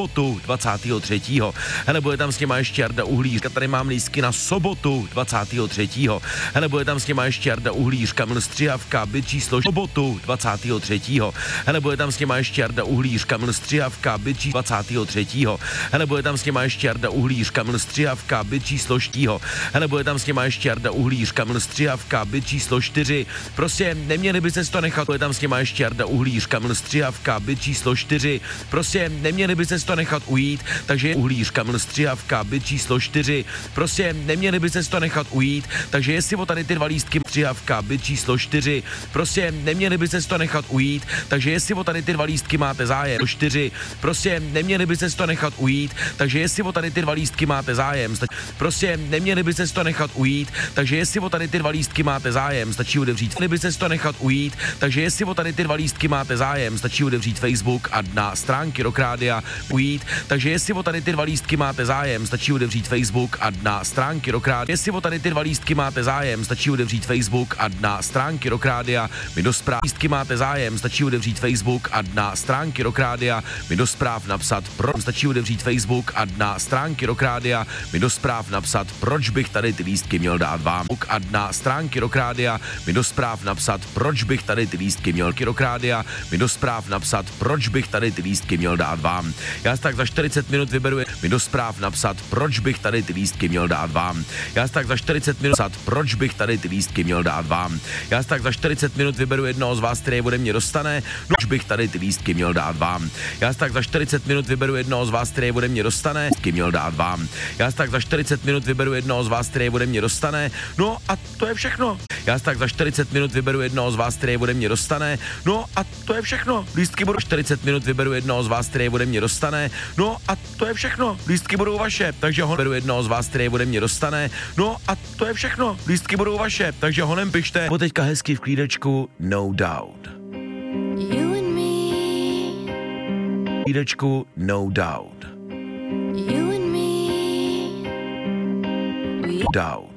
sobotu 23. Hele, bude tam s těma ještě Jarda Uhlíř, tady mám lístky na sobotu 23. Hele, bude tam s těma ještě Jarda Uhlíř, Kamil Střihavka, byt číslo sobotu 23. Hele, bude tam s těma ještě Jarda Uhlíř, Kamil Střihavka, byt číslo 23. Hele, bude tam s těma ještě Jarda Uhlíř, Kamil Střihavka, byt číslo 4. Hele, bude tam s těma ještě Jarda Uhlíř, Kamil Střihavka, byt číslo 4. Prostě neměli by se to nechat, bude tam s těma ještě Jarda Uhlíř, Kamil Střihavka, byt číslo 4. Prostě neměli by se to nechat ujít, takže Uhlíř, Kamil Střihavka, byt číslo 4. Prostě neměli by se to nechat ujít, takže jestli o tady ty dva lístky Střihavka, byt číslo 4. Prostě neměli by se to nechat ujít, takže jestli o tady ty dva lístky máte zájem 4. Prostě neměli by se to nechat ujít, takže jestli o tady ty dva lístky máte zájem, prostě neměli by se to nechat ujít, takže jestli o tady ty dva lístky máte zájem, stačí otevřít, neměli by se to nechat ujít, takže jestli o tady ty dva lístky máte zájem, stačí otevřít Facebook a na stránky Rock Rádia ujít, takže jestli o tady ty dva lístky máte zájem, stačí otevřít Facebook a na stránky Rock Rádia, jestli o tady ty dva lístky máte zájem, stačí otevřít Facebook a na stránky Rock Rádia, mi do zpráv lístky máte zájem, stačí otevřít Facebook a na stránky Rock Rádia, mi do zpráv napsat stačí otevřít Facebook a na stránky Rock Rádia, mi do zpráv napsat, proč bych tady ty lístky měl dát vám. A na stránky Rock Rádia mi do zpráv napsat, proč bych tady ty lístky měl Rock Rádia, mi do zpráv napsat, proč bych tady ty lístky měl dát vám. Já tak za 40 minut vyberu mi do zpráv napsat, proč bych tady ty lístky měl dát vám. Já tak za 40 minut napsat, proč bych tady ty lístky měl dát vám. Já tak za 40 minut vyberu jednoho z vás, který ode mě dostane, proč bych tady ty lístky měl dát vám. Já tak za 40 minut vyberu jednoho z vás, který ode mě dostane, měl dát vám. Já tak za 40 minut vyberu jednoho z vás, který ode mě dostane. No a to je všechno. Já tak za 40 minut vyberu jednoho z vás, který ode mě dostane. No a to je všechno. Lístky budou 40 minut vyberu jednoho z vás, který ode mě dostane. No a to je všechno. Lístky budou vaše. Takže vyberu jednoho z vás, který ode mě dostane. No a to je všechno. Lístky budou vaše. Takže honem pište. Po teďka hezky v klídečku No Doubt. You and me. Klídečku No Doubt. You and me. Doubt.